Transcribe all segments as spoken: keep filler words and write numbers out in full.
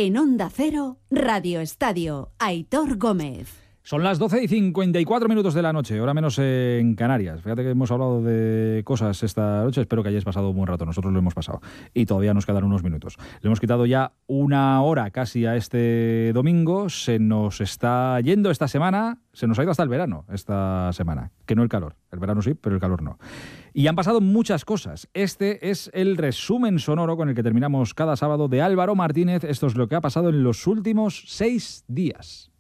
En Onda Cero, Radio Estadio, Aitor Gómez. Son las doce y cincuenta y cuatro minutos de la noche, hora menos en Canarias. Fíjate que hemos hablado de cosas esta noche, espero que hayáis pasado un buen rato, nosotros lo hemos pasado y todavía nos quedan unos minutos. Le hemos quitado ya una hora casi a este domingo, se nos está yendo esta semana, se nos ha ido hasta el verano esta semana, que no el calor, el verano sí, pero el calor no. Y han pasado muchas cosas. Este es el resumen sonoro con el que terminamos cada sábado de Álvaro Martínez. Esto es lo que ha pasado en los últimos seis días.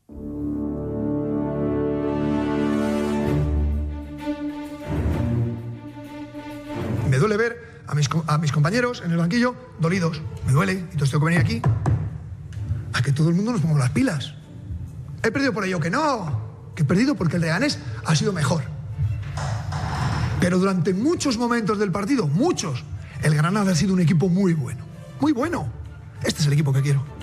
Me duele ver a mis, a mis compañeros en el banquillo dolidos. Me duele. Entonces tengo que venir aquí a que todo el mundo nos pongamos las pilas. He perdido por ello que no. Que he perdido porque el Leganés ha sido mejor. Pero durante muchos momentos del partido, muchos, el Granada ha sido un equipo muy bueno. Muy bueno. Este es el equipo que quiero.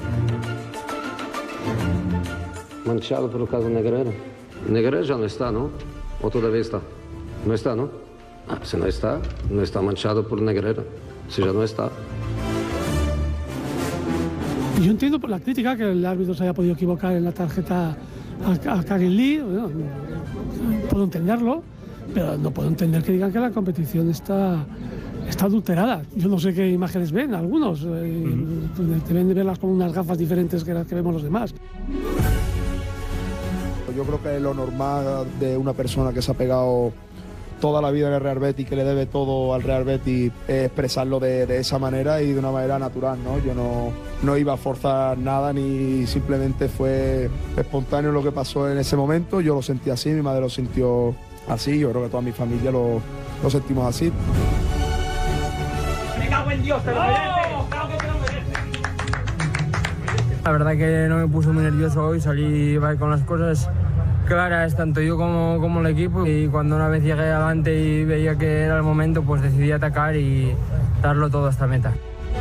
Manchado por el caso Negreira. Negreira ya no está, ¿no? ¿O todavía está? No está, ¿no? Ah, si no está, no está manchado por Negreira. Si ya no está. Yo entiendo por la crítica que el árbitro se haya podido equivocar en la tarjeta a, a Karen Lee. Bueno, puedo entenderlo, pero no puedo entender que digan que la competición está, está adulterada. Yo no sé qué imágenes ven algunos. Eh, uh-huh. Deben de verlas con unas gafas diferentes que las que vemos los demás. Yo creo que es lo normal de una persona que se ha pegado toda la vida en el Real Betis, que le debe todo al Real Betis, eh, expresarlo de, de esa manera y de una manera natural, ¿no? Yo no, no iba a forzar nada, ni simplemente fue espontáneo lo que pasó en ese momento. Yo lo sentí así, mi madre lo sintió así, yo creo que toda mi familia lo, lo sentimos así. ¡Me cago en Dios, te lo mereces! ¡Claro que te lo mereces! La verdad que no me puse muy nervioso hoy, salí con las cosas claras, tanto yo como, como el equipo, y cuando una vez llegué adelante y veía que era el momento, pues decidí atacar y darlo todo hasta meta.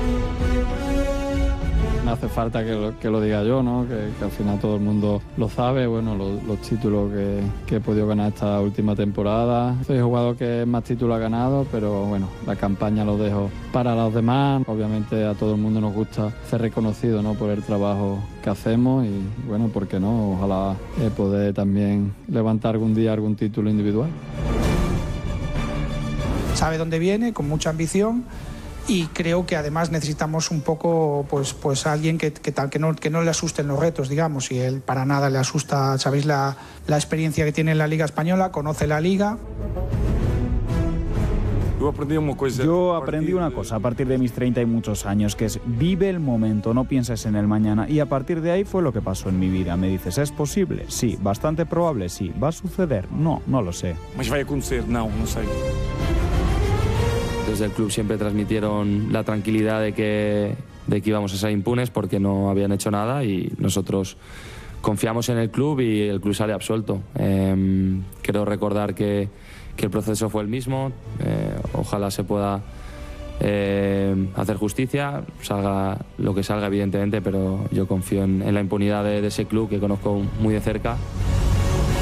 No hace falta que lo, que lo diga yo, ¿no? Que, que al final todo el mundo lo sabe. Bueno, los, los títulos que, que he podido ganar esta última temporada. Soy jugador que más títulos ha ganado, pero bueno, la campaña lo dejo para los demás. Obviamente a todo el mundo nos gusta ser reconocido, ¿no? Por el trabajo que hacemos y bueno, ¿por qué no? Ojalá eh, poder también levantar algún día algún título individual. Sabe dónde viene, con mucha ambición. Y creo que además necesitamos un poco, pues, pues alguien que, que, que, no, que no le asusten los retos, digamos. Y él para nada le asusta, sabéis la, la experiencia que tiene en la Liga Española, conoce la Liga. Yo aprendí una cosa a partir de mis treinta y muchos años, que es vive el momento, no pienses en el mañana. Y a partir de ahí fue lo que pasó en mi vida. Me dices, ¿es posible? Sí. ¿Bastante probable? Sí. ¿Va a suceder? No, no lo sé. Mas vai acontecer? No, no sé. Desde el club siempre transmitieron la tranquilidad de que, de que íbamos a ser impunes porque no habían hecho nada y nosotros confiamos en el club y el club sale absuelto. Eh, quiero recordar que, que el proceso fue el mismo, eh, ojalá se pueda eh, hacer justicia, salga lo que salga evidentemente, pero yo confío en, en la impunidad de, de ese club que conozco muy de cerca.